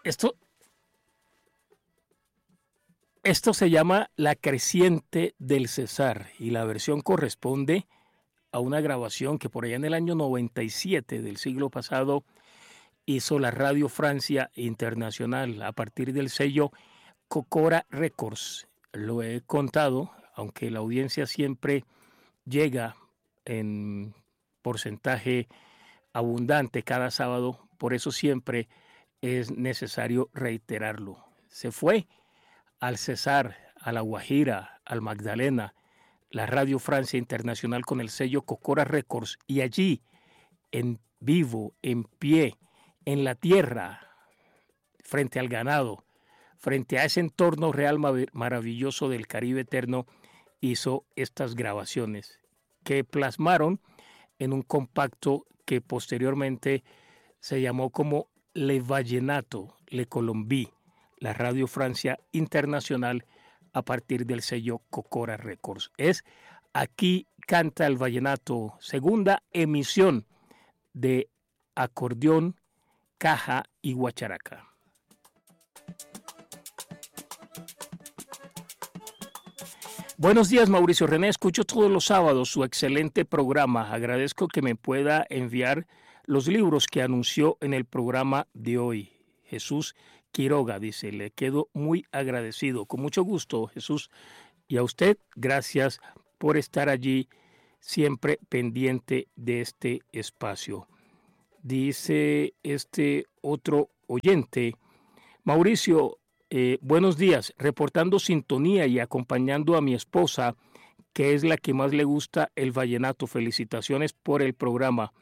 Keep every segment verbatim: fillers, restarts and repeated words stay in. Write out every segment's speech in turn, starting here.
Esto, esto se llama La Creciente del Cesar y la versión corresponde a una grabación que por allá en el año noventa y siete del siglo pasado hizo la Radio Francia Internacional a partir del sello Cocora Records. Lo he contado, aunque la audiencia siempre llega en porcentaje abundante cada sábado, por eso siempre es necesario reiterarlo. Se fue al Cesar, a la Guajira, al Magdalena, la Radio Francia Internacional con el sello Cocora Records, y allí, en vivo, en pie, en la tierra, frente al ganado, frente a ese entorno real maravilloso del Caribe eterno, hizo estas grabaciones que plasmaron en un compacto que posteriormente se llamó como Le Vallenato, Le Colombie, la Radio Francia Internacional a partir del sello Cocora Records. Es Aquí canta el vallenato, segunda emisión de acordeón, caja y guacharaca. Buenos días, Mauricio René. Escucho todos los sábados su excelente programa. Agradezco que me pueda enviar los libros que anunció en el programa de hoy. Jesús Quiroga dice, le quedo muy agradecido. Con mucho gusto, Jesús. Y a usted, gracias por estar allí, siempre pendiente de este espacio. Dice este otro oyente, Mauricio, Eh, buenos días, reportando sintonía y acompañando a mi esposa, que es la que más le gusta el vallenato. Felicitaciones por el programa.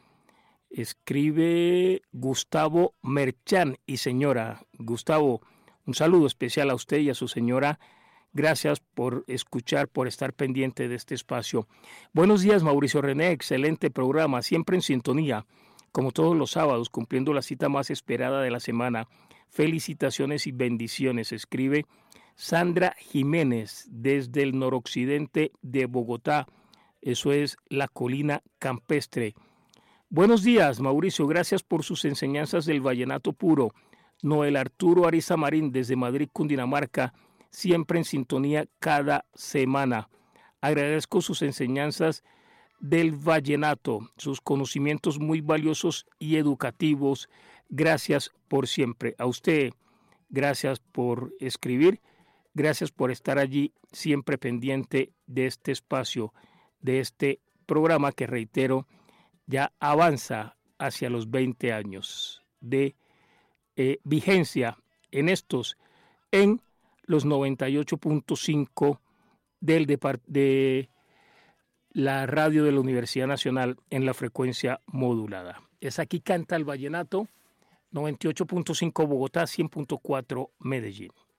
Escribe Gustavo Merchán y señora. Gustavo, un saludo especial a usted y a su señora. Gracias por escuchar, por estar pendiente de este espacio. Buenos días, Mauricio René, excelente programa, siempre en sintonía, como todos los sábados, cumpliendo la cita más esperada de la semana. Felicitaciones y bendiciones, escribe Sandra Jiménez desde el noroccidente de Bogotá, eso es la colina campestre. Buenos días, Mauricio, gracias por sus enseñanzas del vallenato puro. Noel Arturo Ariza Marín desde Madrid, Cundinamarca, siempre en sintonía cada semana. Agradezco sus enseñanzas del vallenato, sus conocimientos muy valiosos y educativos. Gracias por siempre. A usted, gracias por escribir, gracias por estar allí siempre pendiente de este espacio, de este programa que, reitero, ya avanza hacia los veinte años de eh, vigencia en estos, en los noventa y ocho punto cinco del depart- de la radio de la Universidad Nacional en la frecuencia modulada. Es Aquí canta el vallenato, noventa y ocho punto cinco Bogotá, cien punto cuatro Medellín.